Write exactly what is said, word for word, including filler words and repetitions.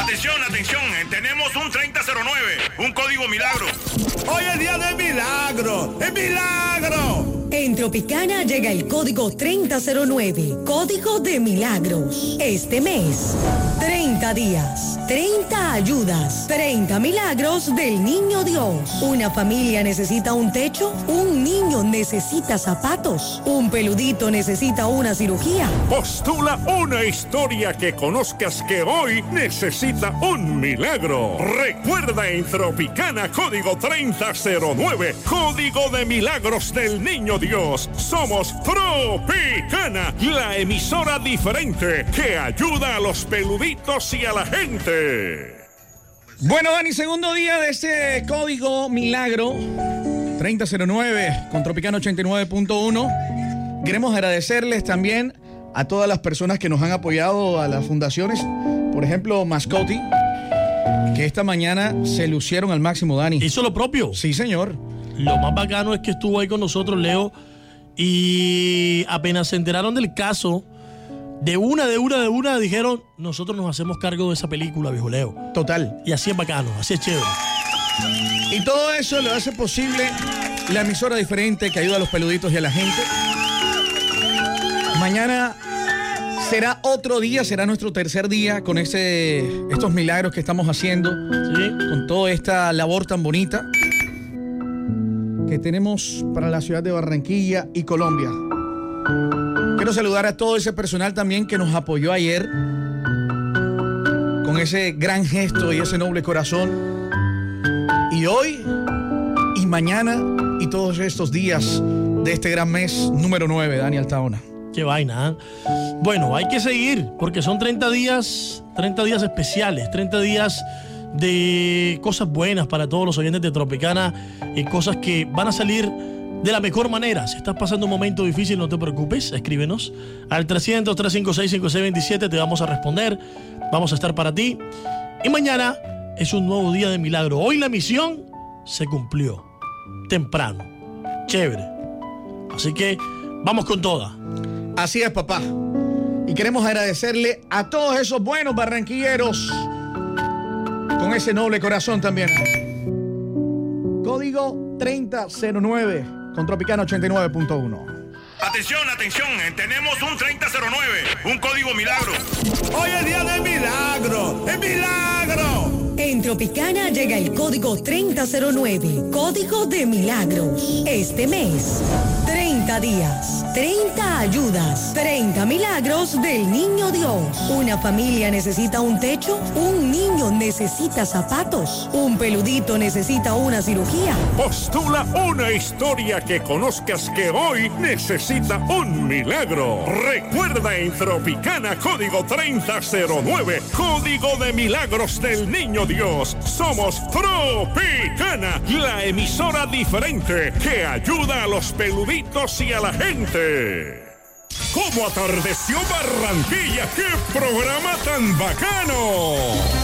Atención, atención, tenemos un treinta cero nueve, un código milagro. Hoy es día de milagro, ¡es milagro! En Tropicana llega el código treinta cero nueve, código de milagros. Este mes, treinta días, treinta ayudas, treinta milagros del Niño Dios. Una familia necesita un techo, un niño necesita zapatos, un peludito necesita una cirugía. Postula una historia que conozcas que hoy necesita un milagro. Recuerda en Tropicana, código treinta cero nueve, código de milagros del Niño Dios. Somos Tropicana, la emisora diferente que ayuda a los peluditos y a la gente. Bueno, Dani, segundo día de este código milagro treinta cero nueve con Tropicana ochenta y nueve punto uno. Queremos agradecerles también a todas las personas que nos han apoyado, a las fundaciones, por ejemplo, Mascoti, que esta mañana se lucieron al máximo, Dani. ¿Hizo lo propio? Sí, señor. Lo más bacano es que estuvo ahí con nosotros, Leo, y apenas se enteraron del caso, de una, de una, de una, dijeron, nosotros nos hacemos cargo de esa película, viejo Leo. Total. Y así es bacano, así es chévere. Y todo eso lo hace posible la emisora diferente que ayuda a los peluditos y a la gente. Mañana será otro día, será nuestro tercer día con ese, estos milagros que estamos haciendo, ¿sí? Con toda esta labor tan bonita que tenemos para la ciudad de Barranquilla y Colombia. Quiero saludar a todo ese personal también que nos apoyó ayer con ese gran gesto y ese noble corazón. Y hoy y mañana y todos estos días de este gran mes número nueve, Dani Altaona. Qué vaina, ¿eh? Bueno, hay que seguir porque son treinta días, treinta días especiales, treinta días de cosas buenas para todos los oyentes de Tropicana y cosas que van a salir de la mejor manera. Si estás pasando un momento difícil, no te preocupes, escríbenos al trescientos, trescientos cincuenta y seis, cincuenta y seis veintisiete, te vamos a responder, vamos a estar para ti. Y mañana es un nuevo día de milagro. Hoy la misión se cumplió temprano, chévere. Así que vamos con toda. Así es, papá. Y queremos agradecerle a todos esos buenos barranquilleros con ese noble corazón también. Código treinta cero nueve con Tropicana ochenta y nueve punto uno. Atención, atención, tenemos un treinta cero nueve, un código milagro. Hoy es día de milagro, ¡es milagro! En Tropicana llega el código treinta cero nueve, código de milagros. Este mes, treinta días, treinta ayudas, treinta milagros del Niño Dios. Una familia necesita un techo, un niño necesita zapatos, un peludito necesita una cirugía. Postula una historia que conozcas que hoy necesita un milagro. Recuerda en Tropicana, código treinta cero nueve, código de milagros del Niño Dios. Somos Tropicana, la emisora diferente que ayuda a los peluditos y a la gente. ¿Cómo atardeció Barranquilla? ¡Qué programa tan bacano!